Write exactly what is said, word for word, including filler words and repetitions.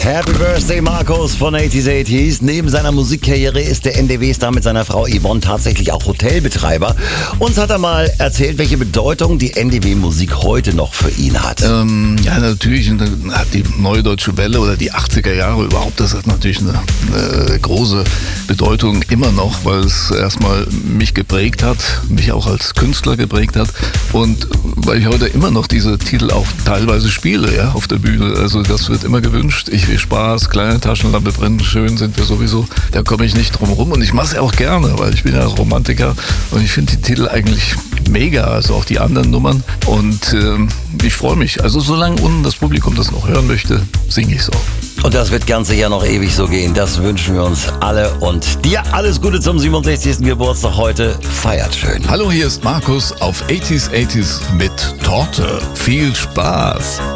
Happy Birthday, Markus von achtziger achtziger. Neben seiner Musikkarriere ist der N D W-Star mit seiner Frau Yvonne tatsächlich auch Hotelbetreiber. Uns hat er mal erzählt, welche Bedeutung die N D W-Musik heute noch für ihn hat. Ähm, ja, natürlich hat die Neue Deutsche Welle oder die achtziger Jahre überhaupt, das hat natürlich eine, eine große Bedeutung immer noch, weil es erstmal mich geprägt hat, mich auch als Künstler geprägt hat und weil ich heute immer noch diese Titel auch teilweise spiele, ja, auf der Bühne. Also das wird immer gewünscht. Ich will Spaß, kleine Taschenlampe brennen, schön sind wir sowieso. Da komme ich nicht drum rum und ich mache es auch gerne, weil ich bin ja Romantiker und ich finde die Titel eigentlich mega, also auch die anderen Nummern und ähm, ich freue mich. Also solange unten das Publikum das noch hören möchte, singe ich es auch. Und das wird ganz sicher noch ewig so gehen. Das wünschen wir uns alle und dir alles Gute zum siebenundsechzigsten Geburtstag heute. Feiert schön. Hallo, hier ist Markus auf achtziger achtziger mit Torte. Viel Spaß!